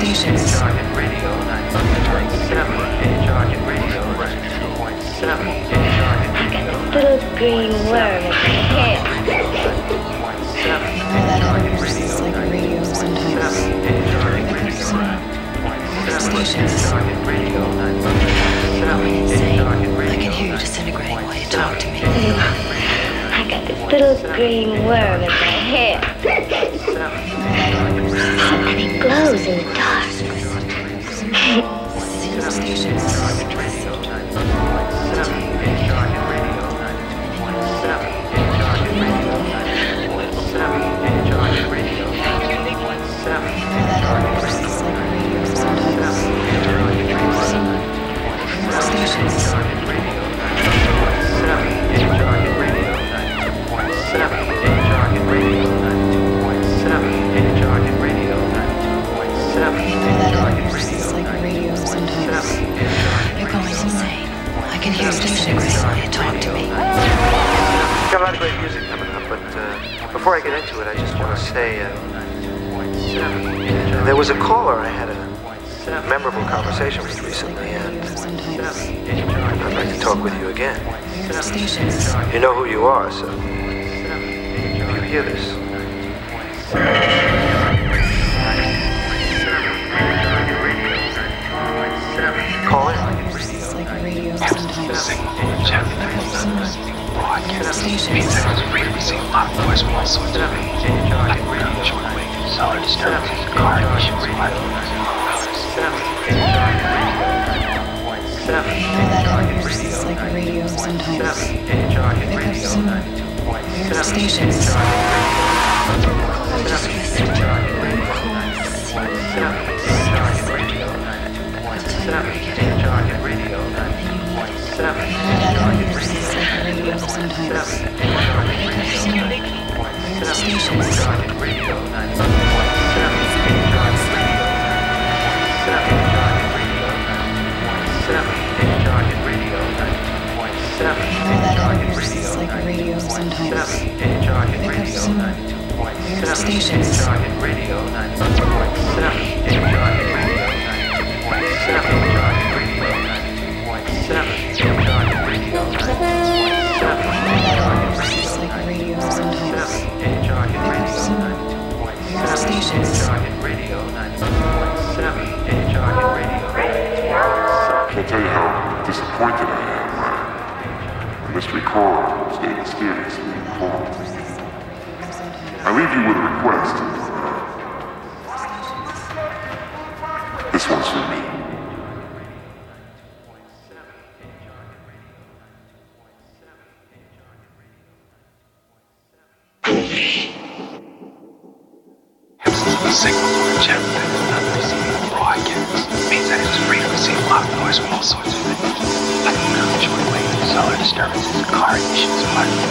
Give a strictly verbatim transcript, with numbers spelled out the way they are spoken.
stations. Target radio ninety-two point seven. Target radio ninety-two point seven. I got this little green worm in my hair. You know that other voices like a radio sometimes. Pick up some weird stations. Going insane. I can hear you disintegrating while you talk to me. I got this little green worm in my hair. And it glows in the dark. Seal stations. Got a lot of great music coming up, but uh, before I get into it, I just want to say uh, there was a caller I had a memorable conversation with recently, and I'd like to talk with you again. You know who you are, so if you hear this. Call in. Broadcast means that it's free to receive loud noise from all sorts of things, like ground shortwave, solar disturbances, car emissions, wireless. You know that other voices like a radio sometimes. Pick up some weird stations. Or just listen to one cold secret. I'll tell you where to get it. And you know that other voices like a radio sometimes. Pick up some weird stations. You know that other voices like a radio sometimes. Pick up some weird stations. Can't tell you how disappointed I am. The mystery caller stayed mysteriously informed. I leave you with a request. This one's for me. The signal from the jet that is not receiving broadcast means that it is free to receive loud noise from all sorts of things, like ground shortwave, solar disturbances, car emissions, wireless.